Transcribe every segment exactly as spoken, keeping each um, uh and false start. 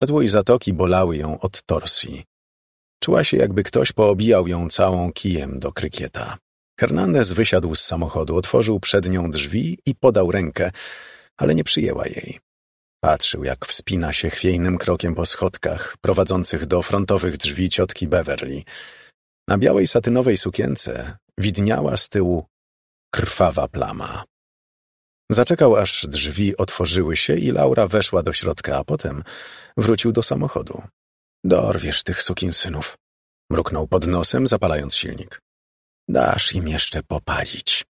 Gardło i zatoki bolały ją od torsji. Czuła się, jakby ktoś poobijał ją całą kijem do krykieta. Hernandez wysiadł z samochodu, otworzył przed nią drzwi i podał rękę, ale nie przyjęła jej. Patrzył, jak wspina się chwiejnym krokiem po schodkach prowadzących do frontowych drzwi ciotki Beverly. Na białej satynowej sukience widniała z tyłu krwawa plama. Zaczekał, aż drzwi otworzyły się i Laura weszła do środka, a potem wrócił do samochodu. Dorwiesz tych sukinsynów, mruknął pod nosem, zapalając silnik. Dasz im jeszcze popalić.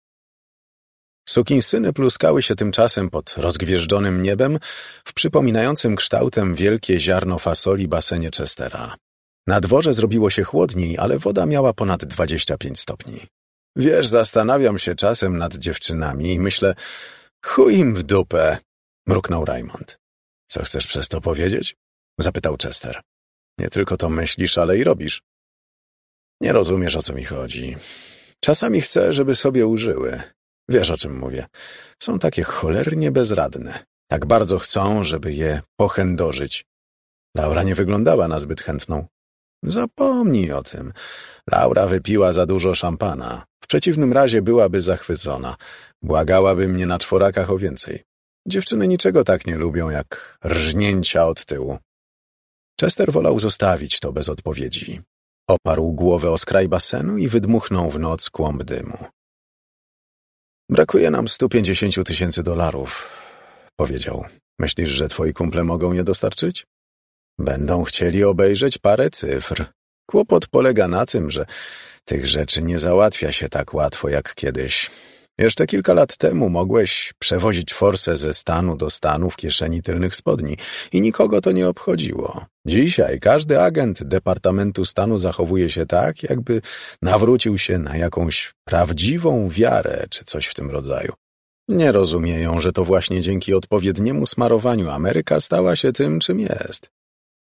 Sukinsyny pluskały się tymczasem pod rozgwieżdżonym niebem w przypominającym kształtem wielkie ziarno fasoli basenie Chestera. Na dworze zrobiło się chłodniej, ale woda miała ponad dwadzieścia pięć stopni. Wiesz, zastanawiam się czasem nad dziewczynami i myślę, chuj im w dupę, mruknął Raymond. Co chcesz przez to powiedzieć? Zapytał Chester. Nie tylko to myślisz, ale i robisz. Nie rozumiesz, o co mi chodzi. Czasami chcę, żeby sobie użyły. Wiesz, o czym mówię. Są takie cholernie bezradne. Tak bardzo chcą, żeby je pochędożyć. Laura nie wyglądała na zbyt chętną. Zapomnij o tym. Laura wypiła za dużo szampana. W przeciwnym razie byłaby zachwycona. Błagałaby mnie na czworakach o więcej. Dziewczyny niczego tak nie lubią, jak rżnięcia od tyłu. Chester wolał zostawić to bez odpowiedzi. Oparł głowę o skraj basenu i wydmuchnął w noc kłąb dymu. Brakuje nam stu pięćdziesięciu tysięcy dolarów, powiedział. Myślisz, że twoi kumple mogą je dostarczyć? Będą chcieli obejrzeć parę cyfr. Kłopot polega na tym, że tych rzeczy nie załatwia się tak łatwo jak kiedyś. Jeszcze kilka lat temu mogłeś przewozić forsę ze stanu do stanu w kieszeni tylnych spodni i nikogo to nie obchodziło. Dzisiaj każdy agent Departamentu Stanu zachowuje się tak, jakby nawrócił się na jakąś prawdziwą wiarę czy coś w tym rodzaju. Nie rozumieją, że to właśnie dzięki odpowiedniemu smarowaniu Ameryka stała się tym, czym jest.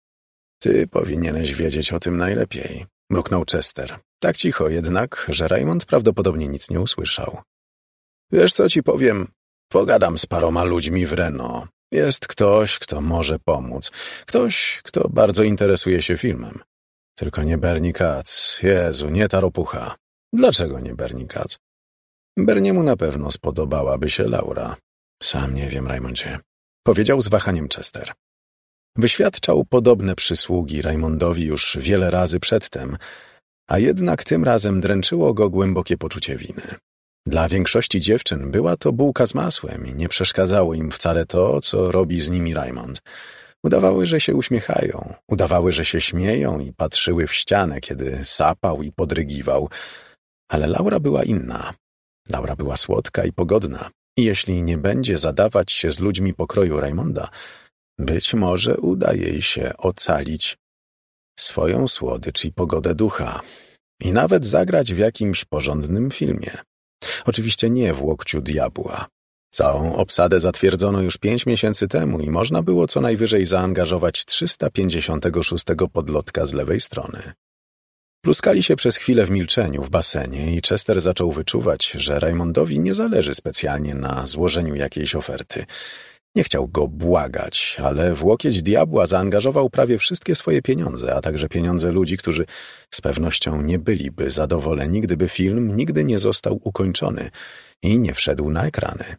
Ty powinieneś wiedzieć o tym najlepiej, mruknął Chester. Tak cicho jednak, że Raymond prawdopodobnie nic nie usłyszał. Wiesz, co ci powiem? Pogadam z paroma ludźmi w Reno. Jest ktoś, kto może pomóc. Ktoś, kto bardzo interesuje się filmem. Tylko nie Bernie Katz. Jezu, nie ta ropucha. Dlaczego nie Bernie Katz? Berniemu na pewno spodobałaby się Laura. Sam nie wiem, Raymondzie. Powiedział z wahaniem Chester. Wyświadczał podobne przysługi Raymondowi już wiele razy przedtem, a jednak tym razem dręczyło go głębokie poczucie winy. Dla większości dziewczyn była to bułka z masłem i nie przeszkadzało im wcale to, co robi z nimi Raymond. Udawały, że się uśmiechają, udawały, że się śmieją i patrzyły w ścianę, kiedy sapał i podrygiwał. Ale Laura była inna. Laura była słodka i pogodna i jeśli nie będzie zadawać się z ludźmi pokroju Raymonda, być może uda jej się ocalić swoją słodycz i pogodę ducha i nawet zagrać w jakimś porządnym filmie. Oczywiście nie w Łokciu Diabła. Całą obsadę zatwierdzono już pięć miesięcy temu i można było co najwyżej zaangażować trzysta pięćdziesiątego szóstego podlotka z lewej strony. Pluskali się przez chwilę w milczeniu w basenie i Chester zaczął wyczuwać, że Raymondowi nie zależy specjalnie na złożeniu jakiejś oferty. Nie chciał go błagać, ale w Łokieć Diabła zaangażował prawie wszystkie swoje pieniądze, a także pieniądze ludzi, którzy z pewnością nie byliby zadowoleni, gdyby film nigdy nie został ukończony i nie wszedł na ekrany.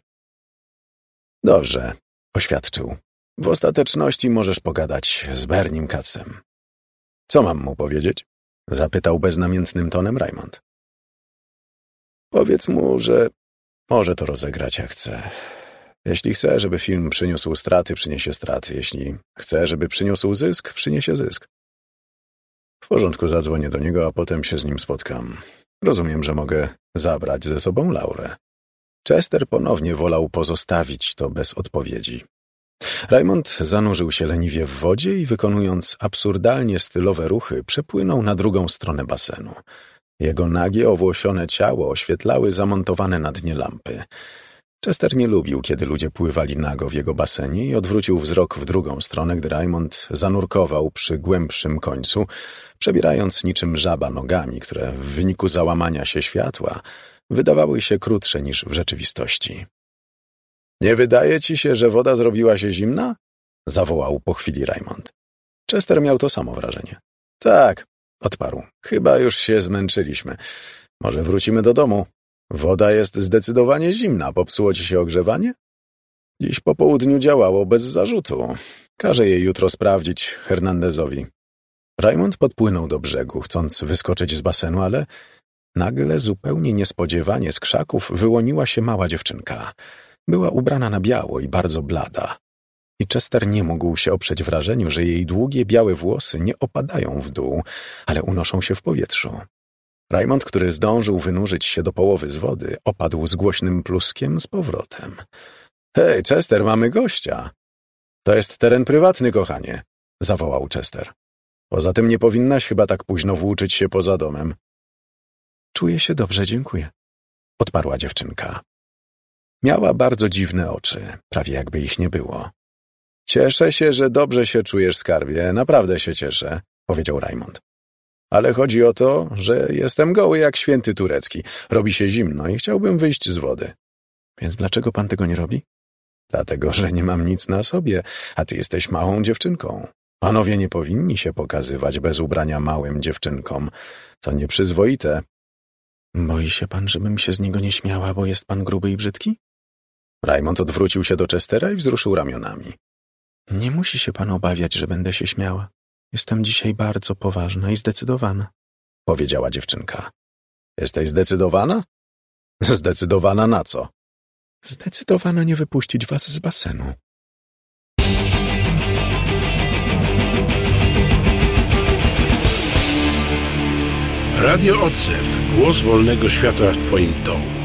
Dobrze, oświadczył. W ostateczności możesz pogadać z Bernim Katzem. Co mam mu powiedzieć? Zapytał beznamiętnym tonem Raymond. Powiedz mu, że może to rozegrać jak chce. Jeśli chce, żeby film przyniósł straty, przyniesie straty. Jeśli chce, żeby przyniósł zysk, przyniesie zysk. W porządku, zadzwonię do niego, a potem się z nim spotkam. Rozumiem, że mogę zabrać ze sobą Laurę. Chester ponownie wolał pozostawić to bez odpowiedzi. Raymond zanurzył się leniwie w wodzie i wykonując absurdalnie stylowe ruchy, przepłynął na drugą stronę basenu. Jego nagie, owłosione ciało oświetlały zamontowane na dnie lampy. Chester nie lubił, kiedy ludzie pływali nago w jego basenie i odwrócił wzrok w drugą stronę, gdy Raymond zanurkował przy głębszym końcu, przebierając niczym żaba nogami, które w wyniku załamania się światła wydawały się krótsze niż w rzeczywistości. Nie wydaje ci się, że woda zrobiła się zimna? zawołał po chwili Raymond. Chester miał to samo wrażenie. Tak, odparł. Chyba już się zmęczyliśmy. Może wrócimy do domu? Woda jest zdecydowanie zimna. Popsuło ci się ogrzewanie? Dziś po południu działało bez zarzutu. Każę je jutro sprawdzić Hernandezowi. Raymond podpłynął do brzegu, chcąc wyskoczyć z basenu, ale nagle, zupełnie niespodziewanie z krzaków wyłoniła się mała dziewczynka. Była ubrana na biało i bardzo blada. I Chester nie mógł się oprzeć wrażeniu, że jej długie, białe włosy nie opadają w dół, ale unoszą się w powietrzu. Raymond, który zdążył wynurzyć się do połowy z wody, opadł z głośnym pluskiem z powrotem. Hej, Chester, mamy gościa. To jest teren prywatny, kochanie, zawołał Chester. Poza tym nie powinnaś chyba tak późno włóczyć się poza domem. Czuję się dobrze, dziękuję, odparła dziewczynka. Miała bardzo dziwne oczy, prawie jakby ich nie było. Cieszę się, że dobrze się czujesz, skarbie, naprawdę się cieszę, powiedział Raymond. Ale chodzi o to, że jestem goły jak święty turecki. Robi się zimno i chciałbym wyjść z wody. Więc dlaczego pan tego nie robi? Dlatego, że nie mam nic na sobie, a ty jesteś małą dziewczynką. Panowie nie powinni się pokazywać bez ubrania małym dziewczynkom. To nieprzyzwoite. Boi się pan, żebym się z niego nie śmiała, bo jest pan gruby i brzydki? Raymond odwrócił się do Chestera i wzruszył ramionami. Nie musi się pan obawiać, że będę się śmiała. Jestem dzisiaj bardzo poważna i zdecydowana, powiedziała dziewczynka. Jesteś zdecydowana? Zdecydowana na co? Zdecydowana nie wypuścić was z basenu. Radio Odzew. Głos wolnego świata w twoim domu.